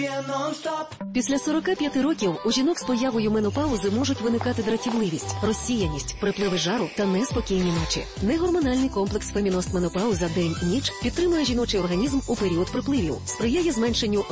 Після 45 років у жінок з появою менопаузи можуть виникати дратівливість, розсіяність, припливи жару та неспокійні ночі. Негормональний комплекс Феміност Менопауза день-ніч підтримує жіночий організм у період припливів, сприяє зменшенню